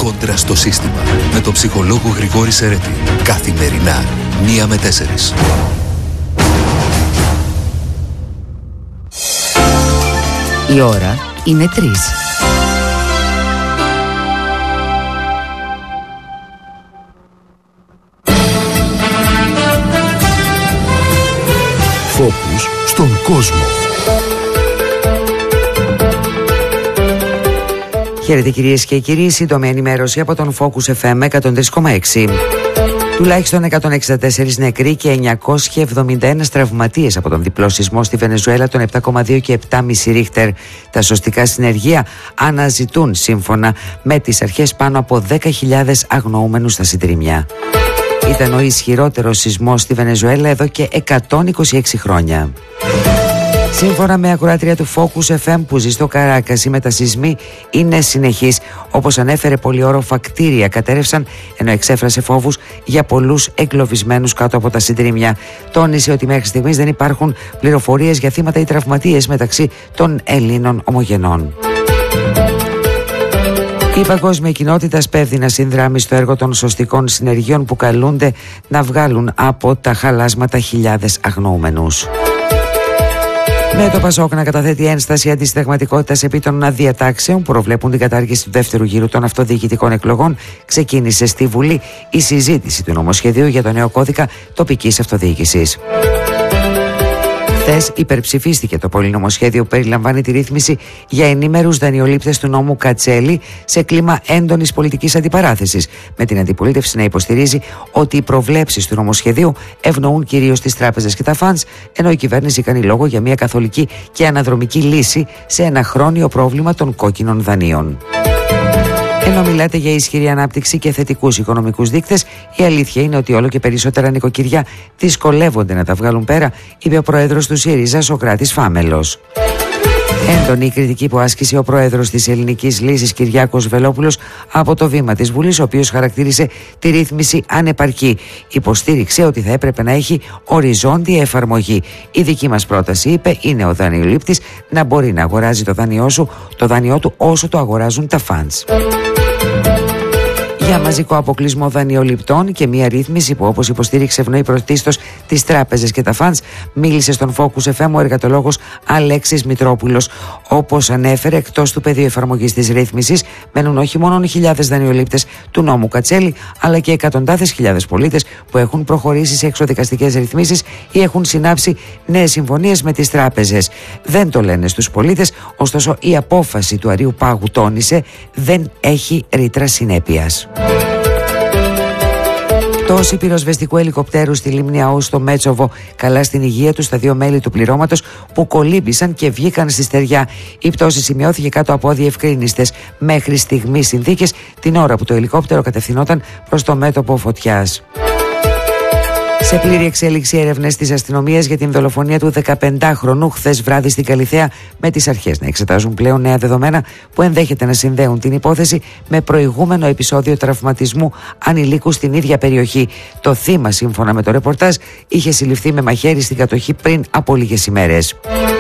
Κόντρα στο σύστημα. Με τον ψυχολόγο Γρηγόρη Σερέτη. Καθημερινά 1 με 4. Η ώρα είναι 3. Φόκους στον κόσμο. Χαίρετε κυρίες και κύριοι, σύντομη ενημέρωση από τον Focus FM 103,6. Τουλάχιστον 164 νεκροί και 971 τραυματίες από τον διπλό σεισμό στη Βενεζουέλα των 7,2 και 7,5 ρίχτερ. Τα σωστικά συνεργεία αναζητούν σύμφωνα με τις αρχές πάνω από 10.000 αγνοούμενους στα συντρίμμια. Ήταν ο ισχυρότερος σεισμός στη Βενεζουέλα εδώ και 126 χρόνια. Σύμφωνα με ακροάτρια του Focus FM που ζει στο Καράκας, οι μετασεισμοί είναι συνεχείς. Όπως ανέφερε, πολυόροφα κτίρια κατέρευσαν, ενώ εξέφρασε φόβους για πολλούς εγκλωβισμένους κάτω από τα συντρίμμια. Τόνισε ότι μέχρι στιγμής δεν υπάρχουν πληροφορίες για θύματα ή τραυματίες μεταξύ των Ελλήνων ομογενών. Η παγκόσμια κοινότητα σπέβδει να συνδράμει στο έργο των σωστικών συνεργείων που καλούνται να βγάλουν από τα χαλάσματα χιλιάδες αγνοούμενους. Με το Πασόκ να καταθέτει ένσταση αντισυνταγματικότητας επί των αδιατάξεων που προβλέπουν την κατάργηση του δεύτερου γύρου των αυτοδιοικητικών εκλογών, ξεκίνησε στη Βουλή η συζήτηση του νομοσχεδίου για το νέο κώδικα τοπικής αυτοδιοίκησης. Χθες υπερψηφίστηκε το πολυνομοσχέδιο που περιλαμβάνει τη ρύθμιση για ενήμερους δανειολήπτες του νόμου Κατσέλη σε κλίμα έντονης πολιτικής αντιπαράθεσης, με την αντιπολίτευση να υποστηρίζει ότι οι προβλέψεις του νομοσχεδίου ευνοούν κυρίως τις τράπεζες και τα φαντς, ενώ η κυβέρνηση κάνει λόγο για μια καθολική και αναδρομική λύση σε ένα χρόνιο πρόβλημα των κόκκινων δανείων. Ενώ μιλάτε για ισχυρή ανάπτυξη και θετικούς οικονομικούς δείκτες, η αλήθεια είναι ότι όλο και περισσότερα νοικοκυριά δυσκολεύονται να τα βγάλουν πέρα, είπε ο πρόεδρος του ΣΥΡΙΖΑ, Σωκράτης Φάμελος. Έντονη η κριτική που άσκησε ο πρόεδρος της Ελληνικής Λύσης, Κυριάκος Βελόπουλος, από το βήμα της Βουλής, ο οποίος χαρακτήρισε τη ρύθμιση ανεπαρκή. Υποστήριξε ότι θα έπρεπε να έχει οριζόντια εφαρμογή. Η δική μας πρόταση, είπε, είναι ο δανειολήπτης να μπορεί να αγοράζει το δάνειό του όσο το αγοράζουν τα φαντς. Για μαζικό αποκλεισμό δανειοληπτών και μια ρύθμιση που, όπως υποστήριξε, ευνοεί πρωτίστως τις τράπεζες και τα φαντς, μίλησε στον Focus FM ο εργατολόγος Αλέξης Μητρόπουλος. Όπως ανέφερε, εκτός του πεδίου εφαρμογής της ρύθμισης μένουν όχι μόνο χιλιάδες δανειολήπτες του νόμου Κατσέλη, αλλά και εκατοντάδες χιλιάδες πολίτες που έχουν προχωρήσει σε εξωδικαστικές ρυθμίσεις ή έχουν συνάψει νέες συμφωνίες με τις τράπεζες. Δεν το λένε στους πολίτες, ωστόσο η απόφαση του Αρείου Πάγου, τόνισε, δεν έχει ρήτρα συνέπειας. Πτώση πυροσβεστικού ελικοπτέρου στη λίμνη Αού στο Μέτσοβο. Καλά στην υγεία του στα δύο μέλη του πληρώματος που κολύμπησαν και βγήκαν στη στεριά. Η πτώση σημειώθηκε κάτω από αδιευκρίνιστες μέχρι στιγμής συνθήκες την ώρα που το ελικόπτερο κατευθυνόταν προς το μέτωπο φωτιάς. Σε πλήρη εξέλιξη έρευνες της αστυνομίας για την δολοφονία του 15χρονου χθες βράδυ στην Καλιθέα, με τις αρχές να εξετάζουν πλέον νέα δεδομένα που ενδέχεται να συνδέουν την υπόθεση με προηγούμενο επεισόδιο τραυματισμού ανηλίκου στην ίδια περιοχή. Το θύμα, σύμφωνα με το ρεπορτάζ, είχε συλληφθεί με μαχαίρι στην κατοχή πριν από λίγες ημέρες.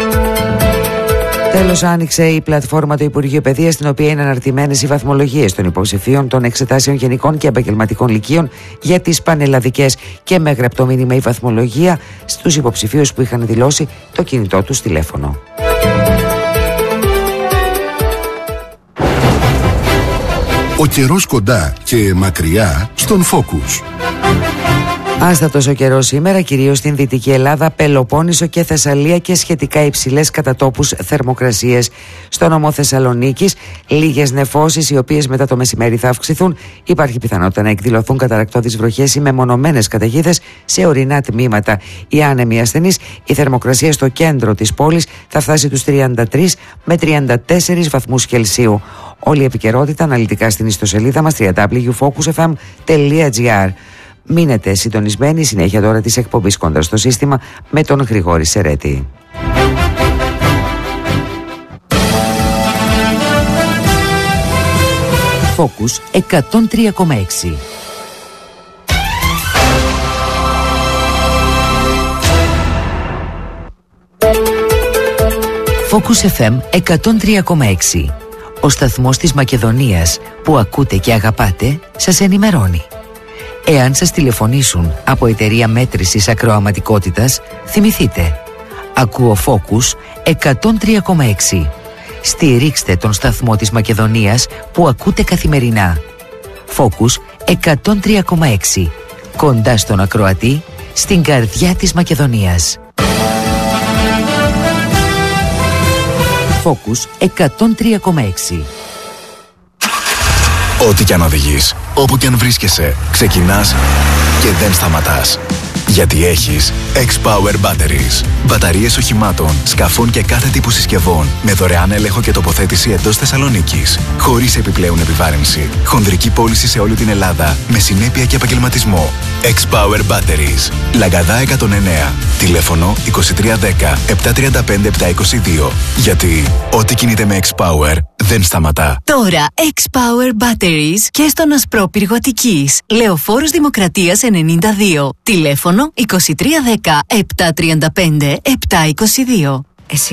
Τέλος, άνοιξε η πλατφόρμα του Υπουργείου Παιδείας, στην οποία είναι αναρτημένες οι βαθμολογίες των υποψηφίων των εξετάσεων γενικών και επαγγελματικών λυκείων για τις πανελλαδικές, και με γραπτό μήνυμα η βαθμολογία στους υποψηφίους που είχαν δηλώσει το κινητό τους τηλέφωνο. Ο καιρός κοντά και μακριά στον Focus. Άστατος ο καιρός σήμερα, κυρίως στην Δυτική Ελλάδα, Πελοπόννησο και Θεσσαλία, και σχετικά υψηλές κατά τόπους θερμοκρασίες. Στο νομό Θεσσαλονίκης, λίγες νεφώσεις, οι οποίες μετά το μεσημέρι θα αυξηθούν. Υπάρχει πιθανότητα να εκδηλωθούν καταρρακτώδεις βροχές ή μεμονωμένες καταιγίδες σε ορεινά τμήματα. Οι άνεμοι ασθενείς, η θερμοκρασία στο κέντρο της πόλης θα φτάσει τους 33 με 34 βαθμούς Κελσίου. Όλη η επικαιρότητα αναλυτικά στην ιστοσελίδα μας www.focusfm.gr. Μείνετε συντονισμένοι, συνέχεια τώρα της εκπομπής Κόντρα στο σύστημα με τον Γρηγόρη Σερέτη. Focus 103,6. Focus FM 103,6. ο σταθμός της Μακεδονίας που ακούτε και αγαπάτε σας ενημερώνει. Εάν σας τηλεφωνήσουν από εταιρεία μέτρησης ακροαματικότητας, θυμηθείτε, ακούω Focus 103,6. Στηρίξτε τον σταθμό της Μακεδονίας που ακούτε καθημερινά. Focus 103,6. Κοντά στον ακροατή, στην καρδιά της Μακεδονίας. Focus 103,6. Ό,τι κι αν οδηγείς, όπου κι αν βρίσκεσαι, ξεκινάς και δεν σταματάς. Γιατί έχεις X-Power Batteries. Μπαταρίες οχημάτων, σκαφών και κάθε τύπου συσκευών με δωρεάν έλεγχο και τοποθέτηση εντός Θεσσαλονίκης. Χωρίς επιπλέον επιβάρυνση. Χονδρική πώληση σε όλη την Ελλάδα με συνέπεια και επαγγελματισμό. X-Power Batteries. Λαγκαδά 109. Τηλέφωνο 2310 735 722. Γιατί ό,τι κινείται με X-Power δεν σταματά. Τώρα X-Power Batteries και στον Ασπρόπυργο Αττικής. Λεωφόρος Δημοκρατίας 92. Τηλέφωνο 2310 735 722.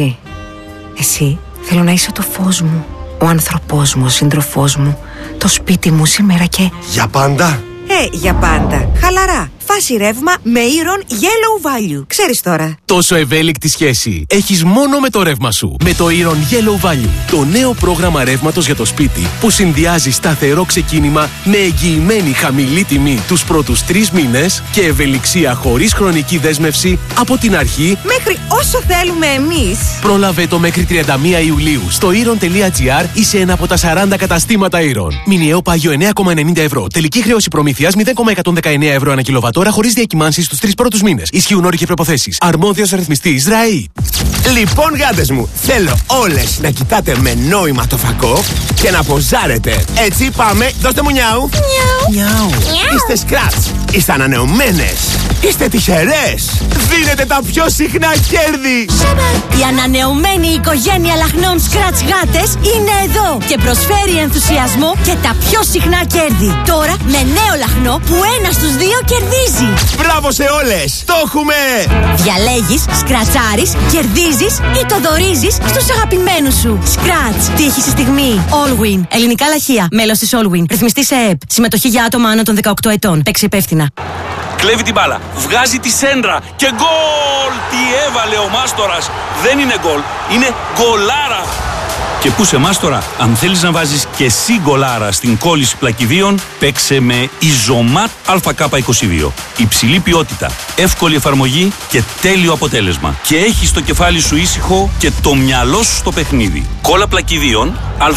Εσύ θέλω να είσαι το φως μου, ο άνθρωπός μου, ο σύντροφός μου, το σπίτι μου σήμερα και... Για πάντα? Για πάντα. Χαλαρά. Φάση ρεύμα με Iron Yellow Value. Ξέρεις τώρα. Τόσο ευέλικτη σχέση έχεις μόνο με το ρεύμα σου. Με το Iron Yellow Value. Το νέο πρόγραμμα ρεύματος για το σπίτι που συνδυάζει σταθερό ξεκίνημα με εγγυημένη χαμηλή τιμή τους πρώτους 3 μήνες και ευελιξία χωρίς χρονική δέσμευση από την αρχή μέχρι όσο θέλουμε εμείς. Πρόλαβε το μέχρι 31 Ιουλίου στο iron.gr ή σε ένα από τα 40 καταστήματα Iron. Μηνιαίο πάγιο 9,90 ευρώ. Τελική χρέωση προμήθειας 0,119 ευρώ ανά κιλοβατόρα χωρίς διακυμάνσεις στους 3 πρώτους μήνες. Ισχύουν όροι και προϋποθέσεις. Αρμόδιος ρυθμιστής ΡΑΗ. Λοιπόν, γάτες μου, θέλω όλες να κοιτάτε με νόημα το φακό και να ποζάρετε. Έτσι, πάμε, δώστε μου νιάου. Νιάου. Είστε σκράτς, είστε ανανεωμένες, είστε τυχερές. Δίνετε τα πιο συχνά κέρδη. Η ανανεωμένη οικογένεια λαχνών Scratch γάτες είναι εδώ και προσφέρει ενθουσιασμό και τα πιο συχνά κέρδη. Τώρα με νέο λαχνό που 1 στους 2 κερδίζει. Μπράβο σε όλες, το έχουμε. Διαλέγεις, σκρατσάρεις, κερδίζεις ή το δωρίζεις στους αγαπημένους σου. Scratch. Τύχη στη στιγμή. Allwin. Ελληνικά λαχεία. Μέλος της Allwin. Ρυθμιστή σε ΕΕΠ. Συμμετοχή για άτομα άνω των 18 ετών. Παίξει υπεύθυνα. Κλέβει την μπάλα, βγάζει τη σέντρα και γκολ! Τι έβαλε ο Μάστορας! Δεν είναι γκολ, είναι γκολάρα! Και πού σε Μάστορα, αν θέλεις να βάζεις και εσύ γκολάρα στην κόλληση πλακιδίων, παίξε με Ιζωμάτ ΑΚ22. Υψηλή ποιότητα, εύκολη εφαρμογή και τέλειο αποτέλεσμα. Και έχεις το κεφάλι σου ήσυχο και το μυαλό σου στο παιχνίδι. Κόλλα πλακιδίων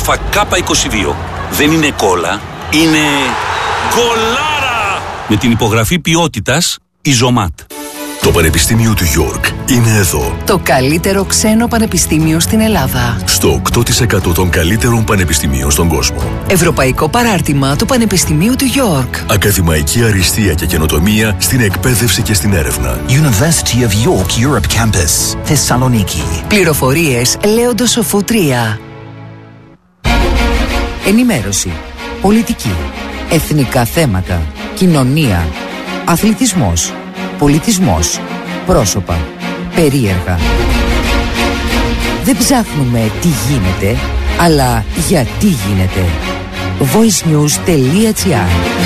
ΑΚ22. Δεν είναι κόλλα, είναι γκολάρα! Με την υπογραφή ποιότητας Ιζωμάτ. Το Πανεπιστήμιο του York είναι εδώ. Το καλύτερο ξένο πανεπιστήμιο στην Ελλάδα. Στο 8% των καλύτερων πανεπιστημίων στον κόσμο. Ευρωπαϊκό παράρτημα του Πανεπιστημίου του York. Ακαδημαϊκή αριστεία και καινοτομία στην εκπαίδευση και στην έρευνα. University of York Europe Campus, Θεσσαλονίκη. Πληροφορίες Λέοντος Σοφού 3. Ενημέρωση, πολιτική, εθνικά θέματα, κοινωνία, αθλητισμός, πολιτισμός, πρόσωπα, περίεργα. Δεν ψάχνουμε τι γίνεται, αλλά γιατί γίνεται. voicenews.gr.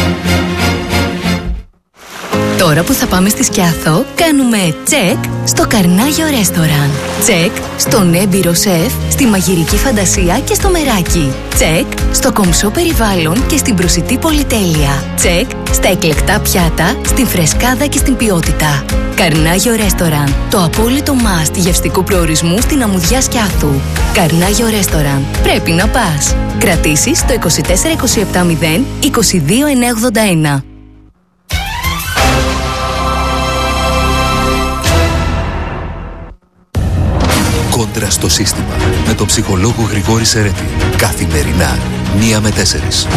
Τώρα που θα πάμε στη Σκιάθο, κάνουμε τσεκ στο Καρνάγιο Ρέστοραν. Τσεκ στον έμπειρο σεφ, στη μαγειρική φαντασία και στο μεράκι. Τσεκ στο κομψό περιβάλλον και στην προσιτή πολυτέλεια. Τσεκ στα εκλεκτά πιάτα, στην φρεσκάδα και στην ποιότητα. Καρνάγιο Ρέστοραν, το απόλυτο must γευστικού προορισμού στην αμμουδιά Σκιάθου. Καρνάγιο Ρέστοραν, πρέπει να πας. Κρατήσεις το 24 27 0 22 981. Κόντρα στο σύστημα με τον ψυχολόγο Γρηγόρη Σερέτη. Καθημερινά 1 με 4.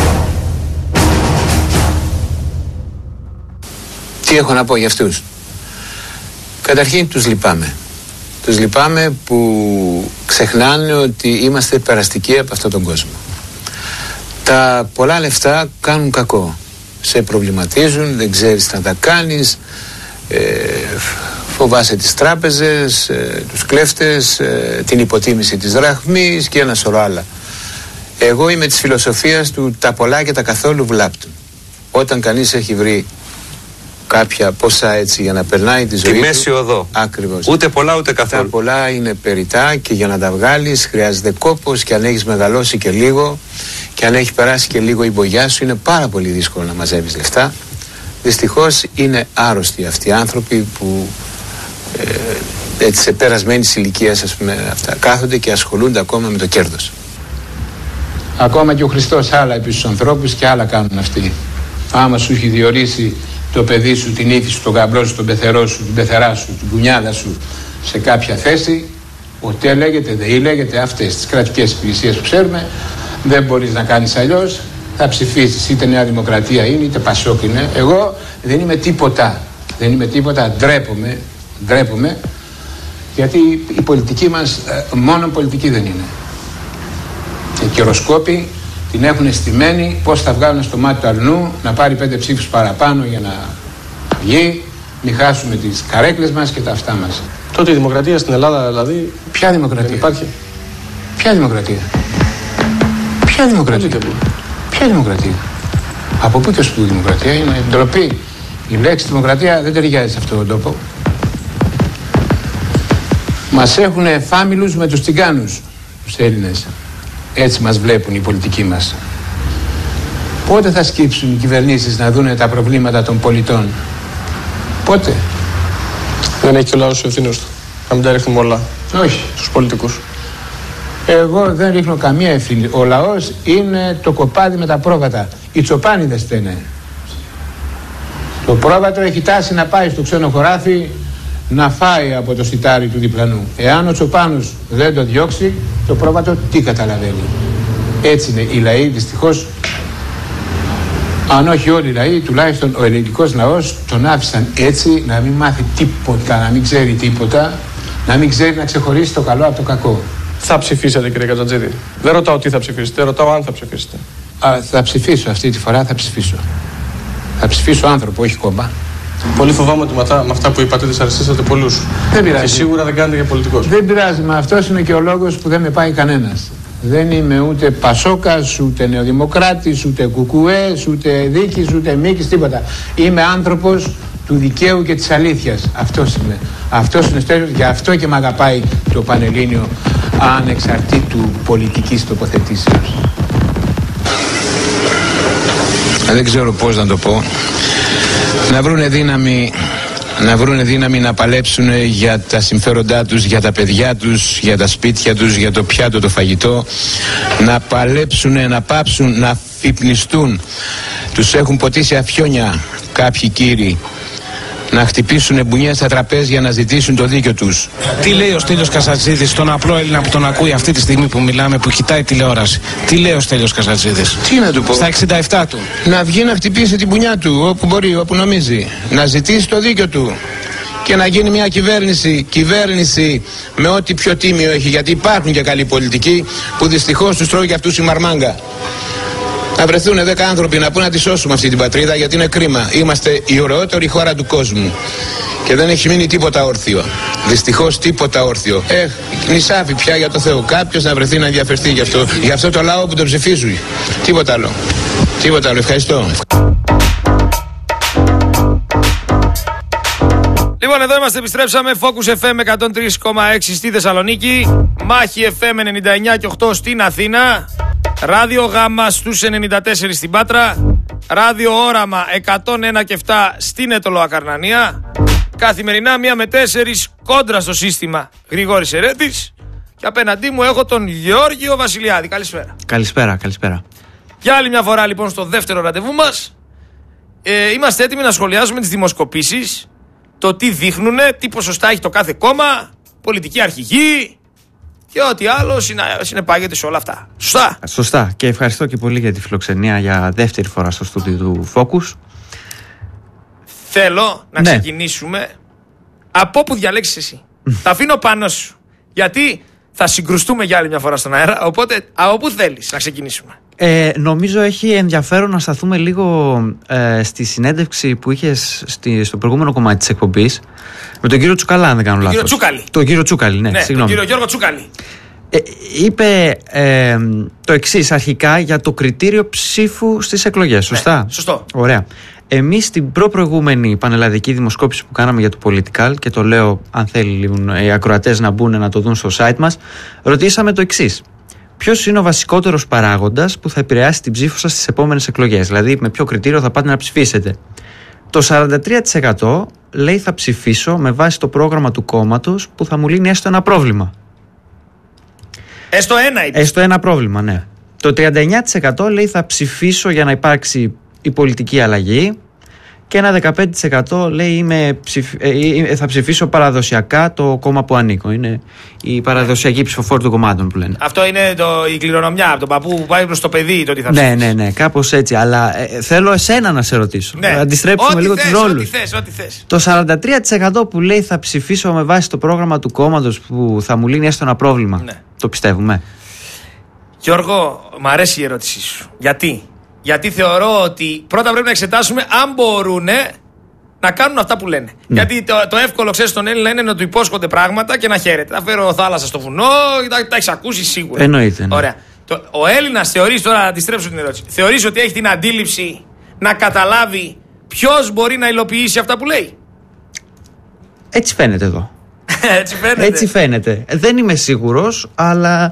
Τι έχω να πω για αυτούς? Καταρχήν τους λυπάμαι. Τους λυπάμαι που ξεχνάνε ότι είμαστε περαστικοί από αυτόν τον κόσμο. Τα πολλά λεφτά κάνουν κακό. Σε προβληματίζουν, δεν ξέρεις τι να τα κάνεις, φοβάσαι τις τράπεζες, τους κλέφτες, την υποτίμηση της δραχμής και ένα σωρό άλλα. Εγώ είμαι της φιλοσοφίας του τα πολλά και τα καθόλου βλάπτουν. Όταν κανείς έχει βρει κάποια ποσά έτσι για να περνάει τη ζωή τη μέση οδό. Ακριβώς. Ούτε πολλά ούτε καθόλου. Τα πολλά είναι περιτά και για να τα βγάλεις χρειάζεται κόπος, και αν έχεις μεγαλώσει και λίγο και αν έχει περάσει και λίγο η μπογιά σου είναι πάρα πολύ δύσκολο να μαζεύεις λεφτά. Δυστυχώς είναι άρρωστοι αυτοί οι άνθρωποι που έτσι σε περασμένης ηλικίας, ας πούμε, αυτά κάθονται και ασχολούνται ακόμα με το κέρδος. Ακόμα και ο Χριστός άλλα επί στους ανθρώπους και άλλα κάνουν αυτοί. Άμα σου έχει διορίσει το παιδί σου, την ύφη σου, τον γαμπρό σου, τον πεθερό σου, την πεθερά σου, την κουνιάδα σου σε κάποια θέση, ΟΤΕ λέγεται, ΔΕΗ λέγεται, αυτές τις κρατικές υπηρεσίες που ξέρουμε, δεν μπορείς να κάνεις αλλιώς, θα ψηφίσεις, είτε Νέα Δημοκρατία είναι, είτε Πασόκ είναι. Εγώ δεν είμαι τίποτα, ντρέπομαι, γιατί η πολιτική μας μόνο πολιτική δεν είναι. Οι καιροσκόποι την έχουν στημένη πώς θα βγάλουν στο μάτι του αλλού, να πάρει 5 ψήφους παραπάνω για να βγει, μην χάσουμε τις καρέκλες μας και τα αυτά μας. Τότε η δημοκρατία στην Ελλάδα δηλαδή... Ποια δημοκρατία? Δεν υπάρχει. Ποια δημοκρατία? Ποια δημοκρατία? Από πού και ως πού δημοκρατία? Είναι ντροπή. Η λέξη δημοκρατία δεν ταιριάζει σε αυτόν τον τόπο. Μας έχουν φάμιλους με τους τσιγκάνους, τους Έλληνες. Έτσι μας βλέπουν οι πολιτικοί μας. Πότε θα σκύψουν οι κυβερνήσεις να δούνε τα προβλήματα των πολιτών? Πότε? Δεν έχει και ο λαός ευθύνες του. Να μην τα ρίχνουμε όλα. Όχι. Στους πολιτικούς. Εγώ δεν ρίχνω καμία ευθύνη. Ο λαός είναι το κοπάδι με τα πρόβατα. Οι τσοπάνιδες φταίνε. Το πρόβατο έχει τάση να πάει στο ξένο χωράφι να φάει από το σιτάρι του διπλανού. Εάν ο τσοπάνος δεν το διώξει, το πρόβατο τι καταλαβαίνει? Έτσι είναι οι λαοί, δυστυχώς. Αν όχι όλοι οι λαοί, τουλάχιστον ο ελληνικός λαός τον άφησαν έτσι, να μην μάθει τίποτα, να μην ξέρει τίποτα, να μην ξέρει να ξεχωρίσει το καλό από το κακό. Θα ψηφίσετε, κύριε Κατζατζίδη? Δεν ρωτάω τι θα ψηφίσετε, ρωτάω αν θα ψηφίσετε. Θα ψηφίσω αυτή τη φορά, θα ψηφίσω. Θα ψηφίσω άνθρωπο, όχι κόμμα. Πολύ φοβάμαι ότι με αυτά που είπατε δυσαρεστήσατε πολλούς. Δεν πειράζει. Και σίγουρα δεν κάνετε για πολιτικός. Δεν πειράζει, μα αυτός είναι και ο λόγος που δεν με πάει κανένας. Δεν είμαι ούτε Πασόκας, ούτε Νεοδημοκράτης, ούτε Κουκουές, ούτε Δίκης, ούτε Μίκης, τίποτα. Είμαι άνθρωπος του δικαίου και της αλήθειας. Αυτός είμαι. Αυτός είναι ο στέλιος, γι' αυτό και με αγαπάει το Πανελλήνιο ανεξαρτήτου πολιτικής τοποθετήσεως. Δεν ξέρω πώς να το πω. Να βρούνε δύναμη να παλέψουν για τα συμφέροντά τους, για τα παιδιά τους, για τα σπίτια τους, για το πιάτο, το φαγητό. Να παλέψουν, να πάψουν, να φυπνιστούν. Τους έχουν ποτίσει αφιόνια κάποιοι κύριοι. Να χτυπήσουν μπουνιές στα τραπέζια, να ζητήσουν το δίκιο τους. Τι λέει ο Στέλιος Καζατζίδης στον απλό Έλληνα που τον ακούει αυτή τη στιγμή που μιλάμε, που κοιτάει τηλεόραση? Τι λέει ο Στέλιος Καζατζίδης? Τι να του πω? Στα 67 του. Να βγει να χτυπήσει την μπουνιά του όπου μπορεί, όπου νομίζει. Να ζητήσει το δίκιο του. Και να γίνει μια κυβέρνηση με ό,τι πιο τίμιο έχει. Γιατί υπάρχουν και καλοί πολιτικοί που δυστυχώς τους τρώει και αυτούς η μαρμάγκα. Να βρεθούν 10 άνθρωποι να πούν να τη σώσουμε αυτή την πατρίδα, γιατί είναι κρίμα. Είμαστε η ωραιότερη χώρα του κόσμου και δεν έχει μείνει τίποτα όρθιο. Δυστυχώς τίποτα όρθιο. Νησάφι πια, για το Θεό. Κάποιος να βρεθεί να ενδιαφερθεί γι' αυτό το λαό που τον ψηφίζουν. Τίποτα άλλο. Ευχαριστώ. Λοιπόν, εδώ είμαστε, επιστρέψαμε. Focus FM 103,6 στη Θεσσαλονίκη, Μάχη FM 99,8 στην Αθήνα, Ράδιο Γάμα στους 94 στην Πάτρα, Ράδιο Όραμα 101,7 στην Αιτωλοακαρνανία. Καθημερινά 1 με 4 κόντρα στο σύστημα Γρηγόρης Ερέτης. Και απέναντί μου έχω τον Γεώργιο Βασιλιάδη. Καλησπέρα. Καλησπέρα. Για άλλη μια φορά λοιπόν στο δεύτερο ραντεβού μας. Είμαστε έτοιμοι να σχολιάσουμε τις δημοσκοπήσεις, το τι δείχνουνε, τι ποσοστά έχει το κάθε κόμμα, πολιτική αρχηγή και ό,τι άλλο συνεπάγεται σε όλα αυτά. Σωστά. Και ευχαριστώ και πολύ για τη φιλοξενία για δεύτερη φορά στο στούντιο του Focus. Θέλω να ξεκινήσουμε από όπου διαλέξεις εσύ. Τα αφήνω πάνω σου. Γιατί θα συγκρουστούμε για άλλη μια φορά στον αέρα. Οπότε από πού θέλεις να ξεκινήσουμε? Νομίζω έχει ενδιαφέρον να σταθούμε λίγο στη συνέντευξη που είχες στο προηγούμενο κομμάτι της εκπομπής με τον κύριο Τσουκαλά, αν δεν κάνω λάθος. Τον κύριο Τσούκαλη. Τον κύριο Τσούκαλη, ναι, τον συγγνώμη. κύριο Γιώργο Τσούκαλη. Είπε το εξής αρχικά για το κριτήριο ψήφου στις εκλογές. Σωστά? Ναι, σωστό. Ωραία. Εμείς στην προηγούμενη πανελλαδική δημοσκόπηση που κάναμε για το Political, και το λέω αν θέλουν οι ακροατές να μπουν να το δουν στο site μας, ρωτήσαμε το εξής. Ποιος είναι ο βασικότερος παράγοντας που θα επηρεάσει την ψήφο σας στις επόμενες εκλογές? Δηλαδή με ποιο κριτήριο θα πάτε να ψηφίσετε? Το 43% λέει θα ψηφίσω με βάση το πρόγραμμα του κόμματος που θα μου λύνει έστω ένα πρόβλημα. Έστω ένα είπε. Έστω ένα πρόβλημα, ναι. Το 39% λέει θα ψηφίσω για να υπάρξει η πολιτική αλλαγή, και ένα 15% λέει θα ψηφίσω παραδοσιακά το κόμμα που ανήκω. Είναι η παραδοσιακή ψηφοφόρη των κομμάτων που λένε. Αυτό είναι η κληρονομιά από τον παππού που πάει προς το παιδί, το τι θα ψηφίσει. Ναι, κάπως έτσι. Αλλά θέλω εσένα να σε ρωτήσω. Ναι. Αντιστρέψουμε λίγο τους ρόλους. Ό,τι θες. Το 43% που λέει θα ψηφίσω με βάση το πρόγραμμα του κόμματος που θα μου λύνει έστω ένα πρόβλημα. Ναι. Το πιστεύουμε? Γιώργο, μ' αρέσει η ερώτησή σου. Γιατί θεωρώ ότι πρώτα πρέπει να εξετάσουμε αν μπορούν να κάνουν αυτά που λένε. Ναι. Γιατί το εύκολο, ξέρεις, στον Έλληνα είναι να του υπόσχονται πράγματα και να χαίρεται. Θα φέρω θάλασσα στο βουνό, τα έχεις ακούσει σίγουρα. Εννοείται. Ναι. Ωραία. Ο Έλληνας θεωρείς, τώρα να αντιστρέψω την ερώτηση, θεωρείς ότι έχει την αντίληψη να καταλάβει ποιος μπορεί να υλοποιήσει αυτά που λέει? Έτσι φαίνεται εδώ. Έτσι φαίνεται. Δεν είμαι σίγουρος, αλλά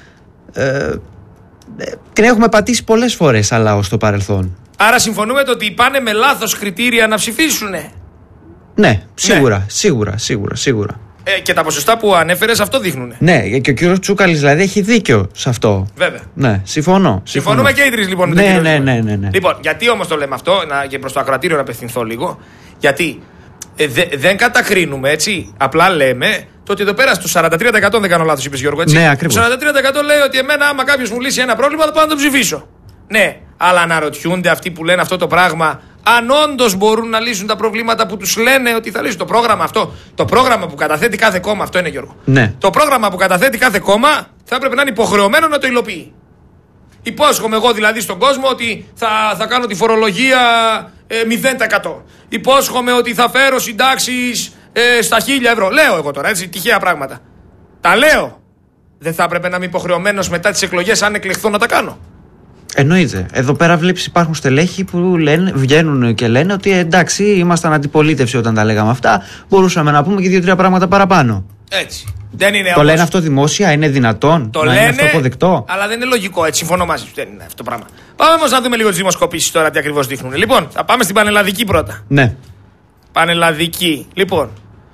την έχουμε πατήσει πολλές φορές σαν λαό στο παρελθόν. Άρα συμφωνούμε ότι πάνε με λάθος κριτήρια να ψηφίσουνε? Ναι, σίγουρα. Και τα ποσοστά που ανέφερες αυτό δείχνουνε. Ναι, και ο κύριος Τσούκαλης δηλαδή έχει δίκιο σε αυτό. Βέβαια. Ναι, συμφωνώ. Συμφωνούμε και οι τρεις λοιπόν. Ναι. Λοιπόν, γιατί όμως το λέμε αυτό, και προς το ακροατήριο να απευθυνθώ λίγο? Γιατί δεν κατακρίνουμε, έτσι. Απλά λέμε το ότι εδώ πέρα στο 43% δεν κάνω λάθος, είπες Γιώργο, έτσι. Ναι, ακριβώς. Το 43% λέει ότι εμένα, άμα κάποιος μου λύσει ένα πρόβλημα, θα πάω να το ψηφίσω. Ναι, αλλά αναρωτιούνται αυτοί που λένε αυτό το πράγμα, αν όντως μπορούν να λύσουν τα προβλήματα που τους λένε ότι θα λύσουν το πρόγραμμα αυτό. Το πρόγραμμα που καταθέτει κάθε κόμμα, αυτό είναι, Γιώργο. Ναι. Το πρόγραμμα που καταθέτει κάθε κόμμα θα έπρεπε να είναι υποχρεωμένο να το υλοποιεί. Υπόσχομαι εγώ δηλαδή στον κόσμο ότι θα κάνω τη φορολογία 0%. Υπόσχομαι ότι θα φέρω συντάξεις στα 1.000 ευρώ. Λέω εγώ τώρα, έτσι, τυχαία πράγματα. Τα λέω. Δεν θα έπρεπε να είμαι υποχρεωμένος μετά τις εκλογές, αν εκλεχθώ, να τα κάνω? Εννοείται. Εδώ πέρα βλέπεις υπάρχουν στελέχοι που βγαίνουν και λένε ότι εντάξει, ήμασταν αντιπολίτευση όταν τα λέγαμε αυτά. Μπορούσαμε να πούμε και 2-3 πράγματα παραπάνω. Έτσι. Δεν είναι το όμως... λένε αυτό δημόσια, είναι δυνατόν το να λένε, είναι αυτό αποδεκτό? Αλλά δεν είναι λογικό, έτσι. Συμφωνώ μαζί σου. Δεν είναι αυτό το πράγμα. Πάμε όμως να δούμε λίγο τις δημοσκοπήσεις τώρα, τι ακριβώς δείχνουν. Λοιπόν, θα πάμε στην πανελλαδική πρώτα. Ναι. Πανελλαδική. Λοιπόν.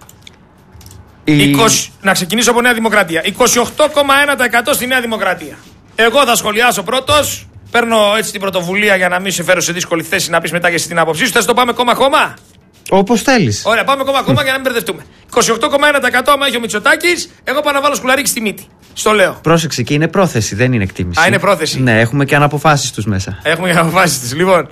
Να ξεκινήσω από Νέα Δημοκρατία. 28,1% στη Νέα Δημοκρατία. Εγώ θα σχολιάσω πρώτος. Παίρνω έτσι την πρωτοβουλία για να μην σε φέρω σε δύσκολη θέση να πεις μετά και εσύ την άποψή σου. Θες το πάμε κόμμα-κόμμα? Όπως θέλεις. Ωραία, πάμε κόμμα-κόμμα για να μην μπερδευτούμε. 28,1% άμα έχει ο Μητσοτάκης, εγώ πάω να βάλω σκουλαρίκι στη μύτη. Στο λέω. Πρόσεξε, και είναι πρόθεση, δεν είναι εκτίμηση. Α, είναι πρόθεση. Ναι, έχουμε και αναποφάσεις τους μέσα. Έχουμε και αναποφάσεις τους. Λοιπόν,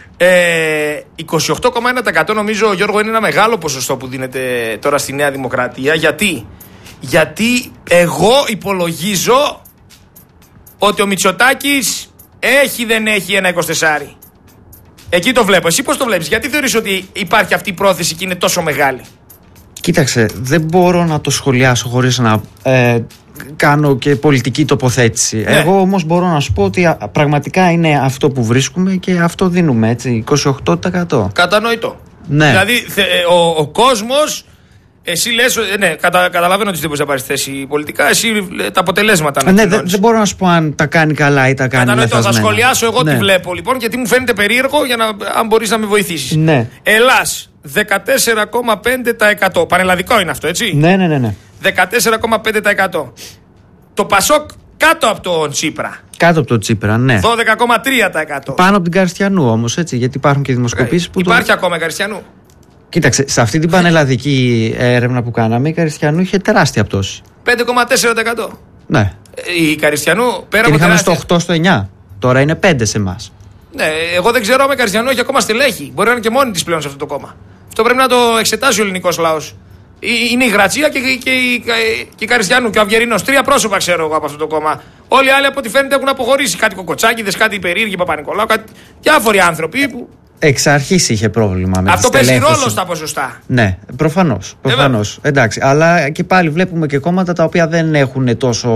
28,1% νομίζω, Γιώργο, είναι ένα μεγάλο ποσοστό που δίνεται τώρα στη Νέα Δημοκρατία. Γιατί εγώ υπολογίζω ότι ο Μητσοτάκης δεν έχει ένα 24. Εκεί το βλέπω. Εσύ πώς το βλέπεις? Γιατί θεωρείς ότι υπάρχει αυτή η πρόθεση και είναι τόσο μεγάλη? Κοίταξε, δεν μπορώ να το σχολιάσω χωρίς να κάνω και πολιτική τοποθέτηση. Ναι. Εγώ όμως μπορώ να σου πω ότι πραγματικά είναι αυτό που βρίσκουμε και αυτό δίνουμε, έτσι, 28%. Κατανοητό. Ναι. Δηλαδή ο κόσμος, εσύ λες, ναι, καταλαβαίνω ότι δεν μπορείς να πάρεις θέση πολιτικά, εσύ τα αποτελέσματα να ναι, δεν μπορώ να σου πω αν τα κάνει καλά ή τα κάνει λαθασμένα. Θα σχολιάσω εγώ τι βλέπω λοιπόν, γιατί μου φαίνεται περίεργο, για αν μπορείς να με βοηθήσεις. Ναι. Ελλάς 14,5%. Πανελλαδικό είναι αυτό, έτσι. Ναι. 14,5%. Το Πασόκ κάτω από τον Τσίπρα. Κάτω από τον Τσίπρα, ναι. 12,3%. Πάνω από την Καριστιανού όμως, έτσι, γιατί υπάρχουν και δημοσκοπήσεις που. Υπάρχει ακόμα η Καριστιανού? Κοίταξε, σε αυτή την πανελλαδική έρευνα που κάναμε, η Καριστιανού είχε τεράστια πτώση. 5,4%. Ναι. Η Καριστιανού πέρα από. Την είχαμε στο 8, στο 9. Τώρα είναι 5 σε εμάς. Ναι, εγώ δεν ξέρω αν η Καριστιανού έχει ακόμα στελέχη. Μπορεί να είναι και μόνη της πλέον σε αυτό το κόμμα. Αυτό πρέπει να το εξετάσει ο ελληνικός λαός. Είναι η Γρατσία και η Καριστιανού και ο Αυγερινός. 3 πρόσωπα ξέρω εγώ από αυτό το κόμμα. Όλοι οι άλλοι από ό,τι φαίνεται έχουν αποχωρήσει. Κάτι Κοκοτσάκηδες, κάτι περίεργοι Παπα-Νικολάου, διάφοροι άνθρωποι που. Εξ αρχής είχε πρόβλημα με αυτό παίζει ρόλο στα ποσοστά. Ναι, προφανώς. Εντάξει. Αλλά και πάλι βλέπουμε και κόμματα τα οποία δεν έχουν τόσο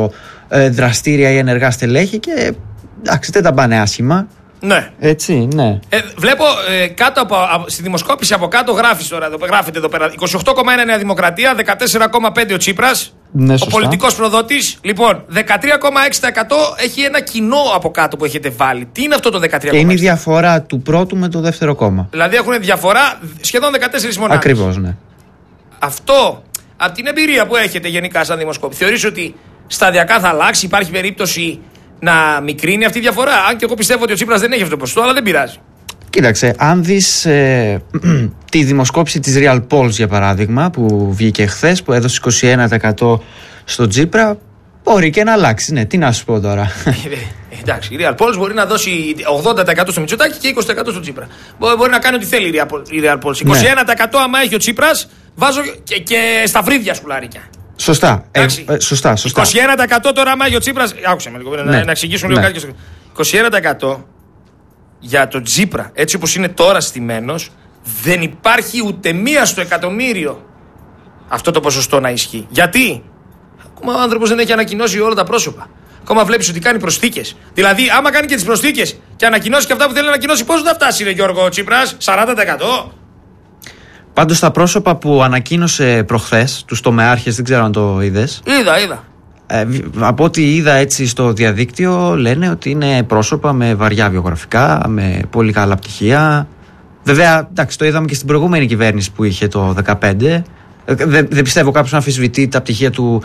δραστήρια ή ενεργά στελέχη και εντάξει, δεν τα πάνε άσχημα. Ναι. Έτσι, ναι. Βλέπω κάτω στη δημοσκόπηση από κάτω γράφεται εδώ πέρα 28,1 Νέα Δημοκρατία, 14,5 ο Τσίπρας, ναι, ο πολιτικός προδότης. Λοιπόν, 13,6% έχει ένα κοινό από κάτω που έχετε βάλει. Τι είναι αυτό το 13,6%? Και είναι η διαφορά του πρώτου με το δεύτερο κόμμα. Δηλαδή έχουν διαφορά σχεδόν 14 μονάδες. Ακριβώς, ναι. Αυτό, από την εμπειρία που έχετε γενικά σαν δημοσκόπη, θεωρείς ότι σταδιακά θα αλλάξει, υπάρχει περίπτωση να μικρύνει αυτή η διαφορά? Αν και εγώ πιστεύω ότι ο Τσίπρας δεν έχει αυτό το ποσοστό, αλλά δεν πειράζει. Κοίταξε, αν δεις τη δημοσκόπηση της Real Polls για παράδειγμα που βγήκε χθες, που έδωσε 21% στον Τσίπρα, μπορεί και να αλλάξει. Ναι, τι να σου πω τώρα. Εντάξει, η Real Polls μπορεί να δώσει 80% στο Μητσοτάκη και 20% στον Τσίπρα. Μπορεί να κάνει ό,τι θέλει η Real Polls. 21% άμα έχει ο Τσίπρας, βάζω και στα βρύδια σκουλάρικια. Σωστά. Σωστά. 21% τώρα άμα έχει ο Τσίπρας. Άκουσα με λίγο, να εξηγήσουν λίγο κάτι. 21% για τον Τσίπρα, έτσι όπως είναι τώρα στημένος, δεν υπάρχει ούτε μία στο εκατομμύριο αυτό το ποσοστό να ισχύει. Γιατί? Ακόμα ο άνθρωπος δεν έχει ανακοινώσει όλα τα πρόσωπα. Ακόμα βλέπεις ότι κάνει προσθήκες. Δηλαδή, άμα κάνει και τις προσθήκες και ανακοινώσει και αυτά που θέλει να ανακοινώσει, πώς θα φτάσει, ρε Γιώργο Τσίπρας, 40%? Πάντως τα πρόσωπα που ανακοίνωσε προχθές, τους τομεάρχες, δεν ξέρω αν το είδες. Είδα. Από ό,τι είδα έτσι στο διαδίκτυο, λένε ότι είναι πρόσωπα με βαριά βιογραφικά, με πολύ καλά πτυχία. Βέβαια, εντάξει, το είδαμε και στην προηγούμενη κυβέρνηση που είχε το 2015. Δεν πιστεύω κάποιος να αμφισβητεί τα πτυχία του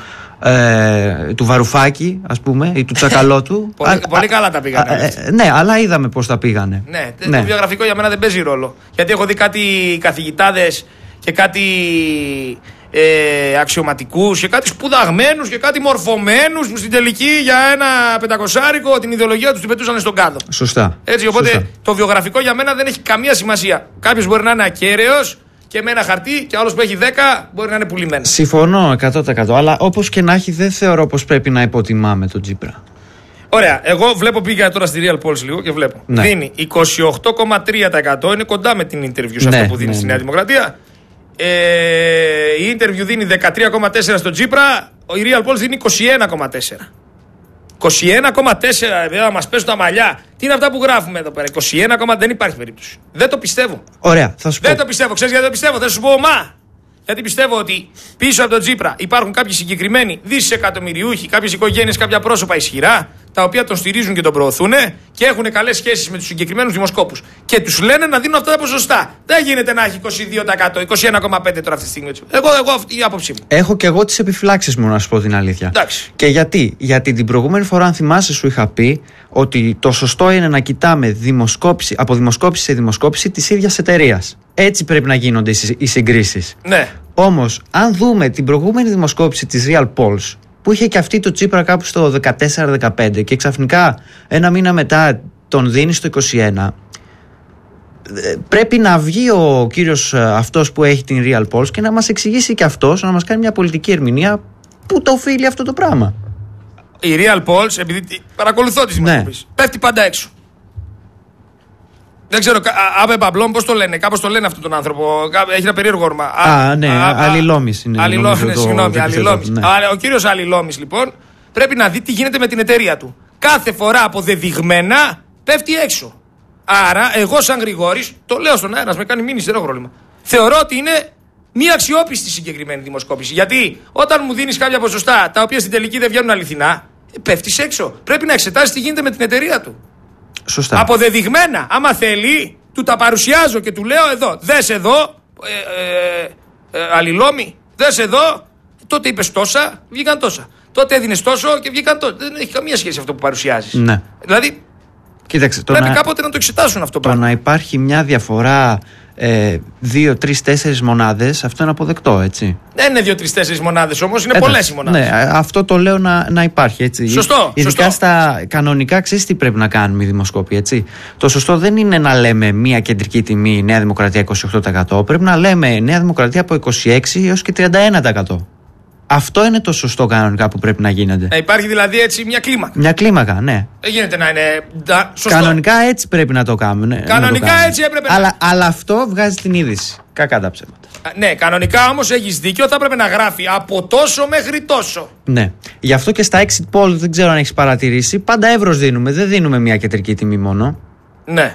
Βαρουφάκη, ας πούμε, ή του Τσακαλώτου. Πολύ καλά τα πήγανε. Ναι, αλλά είδαμε πώς τα πήγανε. Ναι, το βιογραφικό για μένα δεν παίζει ρόλο. Γιατί έχω δει κάτι καθηγητάδες και κάτι αξιωματικούς και κάτι σπουδαγμένους και κάτι μορφωμένους που στην τελική για ένα 500 την ιδεολογία τους την πετούσαν στον κάδο. Σωστά. Έτσι, οπότε το βιογραφικό για μένα δεν έχει καμία σημασία. Κάποιος μπορεί να είναι ακέραιος και με ένα χαρτί και άλλος που έχει 10 μπορεί να είναι πουλημένο. Συμφωνώ 100%. Αλλά όπως και να έχει, δεν θεωρώ πως πρέπει να υποτιμάμε τον Τσίπρα. Ωραία. Εγώ πήγα τώρα στη Real Polls λίγο και βλέπω. Ναι. Δίνει 28,3%. Είναι κοντά με την interview σε αυτό που δίνει στη Νέα Δημοκρατία. Η interview δίνει 13,4% στον Τσίπρα. Η Real Polls δίνει 21,4%. 21,4% βέβαια, μας πέσουν τα μαλλιά. Τι είναι αυτά που γράφουμε εδώ πέρα? 21, δεν υπάρχει περίπτωση. Δεν το πιστεύω. Ωραία, θα σου πω. Δεν το πιστεύω. Ξέρεις γιατί δεν το πιστεύω? Θα σου πω γιατί πιστεύω ότι πίσω από τον Τσίπρα υπάρχουν κάποιοι συγκεκριμένοι δισεκατομμυριούχοι, κάποιες οικογένειες, κάποια πρόσωπα ισχυρά, τα οποία τον στηρίζουν και τον προωθούν και έχουν καλές σχέσεις με τους συγκεκριμένους δημοσκόπους. Και τους λένε να δίνουν αυτά τα ποσοστά. Δεν γίνεται να έχει 22%, 21,5% τώρα αυτή τη στιγμή. Εγώ αυτή η άποψή μου. Έχω και εγώ τις επιφυλάξεις μου, να σου πω την αλήθεια. Εντάξει. Και γιατί? Γιατί την προηγούμενη φορά, αν θυμάσαι, σου είχα πει ότι το σωστό είναι να κοιτάμε από δημοσκόπηση σε δημοσκόπηση της ίδιας εταιρείας. Έτσι πρέπει να γίνονται οι συγκρίσεις. Ναι. Όμως, αν δούμε την προηγούμενη δημοσκόπηση της Real Polls, που είχε και αυτή το Τσίπρα κάπου στο 14-15 και ξαφνικά ένα μήνα μετά τον δίνει στο 21, πρέπει να βγει ο κύριος αυτός που έχει την Real Polls και να μας εξηγήσει και αυτός, να μας κάνει μια πολιτική ερμηνεία που το οφείλει αυτό το πράγμα. Η Real Polls, επειδή παρακολουθώ τις δημοσκοπήσεις, πέφτει πάντα έξω. Δεν ξέρω, Άβε Παμπλόν, πώς το λένε, κάπως το λένε αυτόν τον άνθρωπο. Έχει ένα περίεργο όνομα. Αλληλόμης είναι. Αλληλόμης. Ο κύριος Αλληλόμης, λοιπόν, πρέπει να δει τι γίνεται με την εταιρεία του. Κάθε φορά αποδεδειγμένα πέφτει έξω. Άρα, εγώ σαν Γρηγόρης, το λέω στον αέρα, με κάνει μήνυση, δεν έχω πρόβλημα. Θεωρώ ότι είναι μία αξιόπιστη συγκεκριμένη δημοσκόπηση. Γιατί όταν μου δίνεις κάποια ποσοστά τα οποία στην τελική δεν βγαίνουν αληθινά, πέφτεις έξω. Πρέπει να εξετάσεις τι γίνεται με την εταιρεία του. Σωστά. Αποδεδειγμένα, άμα θέλει, του τα παρουσιάζω και του λέω εδώ, δες εδώ, Αλληλόμη, δες εδώ, τότε είπες τόσα, βγήκαν τόσα. Τότε έδινες τόσο και βγήκαν τόσα. Δεν έχει καμία σχέση αυτό που παρουσιάζεις. Ναι. Δηλαδή, κοίταξε, πρέπει κάποτε να το εξετάσουν αυτό. Το να υπάρχει μια διαφορά 2, 3, 4 μονάδες, αυτό είναι αποδεκτό, έτσι. Δεν είναι 2, 3, 4 μονάδες όμως, είναι πολλές οι μονάδες. Ναι, αυτό το λέω να υπάρχει, έτσι. Σωστό. Ειδικά στα κανονικά, ξέρεις τι πρέπει να κάνουμε οι δημοσκόποι, έτσι. Το σωστό δεν είναι να λέμε μια κεντρική τιμή Νέα Δημοκρατία 28%. Πρέπει να λέμε Νέα Δημοκρατία από 26% έως και 31%. Αυτό είναι το σωστό κανονικά που πρέπει να γίνεται. Να υπάρχει δηλαδή έτσι μια κλίμακα. Μια κλίμακα, ναι. Δεν γίνεται να είναι σωστό. Κανονικά έτσι πρέπει να το κάνουμε. Κανονικά έτσι έπρεπε αλλά αυτό βγάζει την είδηση. Κακά τα ψέματα. Ναι, κανονικά όμως έχεις δίκιο, θα έπρεπε να γράφει από τόσο μέχρι τόσο. Ναι. Γι' αυτό και στα exit polls, δεν ξέρω αν έχεις παρατηρήσει, πάντα εύρος δίνουμε. Δεν δίνουμε μια κεντρική τιμή μόνο. Ναι.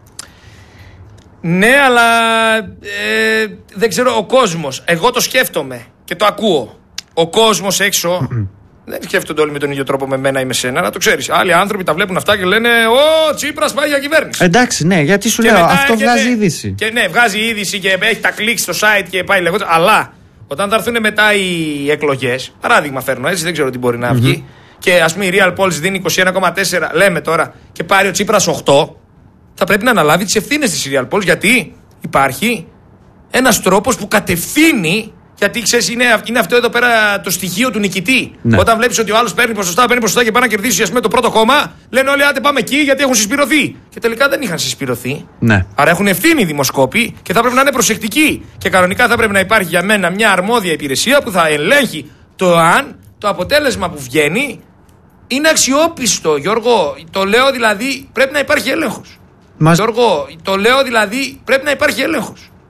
Ναι, αλλά δεν ξέρω, ο κόσμος, εγώ το σκέφτομαι και το ακούω. Ο κόσμος έξω δεν σκέφτονται όλοι με τον ίδιο τρόπο με μένα ή με σένα, να το ξέρεις. Άλλοι άνθρωποι τα βλέπουν αυτά και λένε «Ω, Τσίπρας πάει για κυβέρνηση». Εντάξει, ναι, γιατί σου λέω, αυτό βγάζει είδηση. Και ναι, βγάζει είδηση και έχει τα κλικ στο site και πάει λέγοντας. Αλλά όταν θα έρθουν μετά οι εκλογές, παράδειγμα φέρνω έτσι, δεν ξέρω τι μπορεί να βγει, και ας πούμε η Real Polls δίνει 21,4, λέμε τώρα, και πάρει ο Τσίπρας 8, θα πρέπει να αναλάβει τις ευθύνες της Real Polls, γιατί υπάρχει ένας τρόπος που κατευθύνει. Γιατί ξέρεις, είναι αυτό εδώ πέρα το στοιχείο του νικητή. Ναι. Όταν βλέπεις ότι ο άλλος παίρνει ποσοστά και πάει να κερδίσει, ας πούμε, το πρώτο κόμμα, λένε όλοι άντε πάμε εκεί γιατί έχουν συσπηρωθεί. Και τελικά δεν είχαν συσπηρωθεί. Ναι. Άρα έχουν ευθύνη οι δημοσκόποι και θα πρέπει να είναι προσεκτικοί. Και κανονικά θα πρέπει να υπάρχει για μένα μια αρμόδια υπηρεσία που θα ελέγχει το αν το αποτέλεσμα που βγαίνει είναι αξιόπιστο. Γιώργο, το λέω δηλαδή πρέπει να υπάρχει έλεγχος. Γιώργο, το λέω δηλαδή πρέπει να υπάρχει έλεγχος.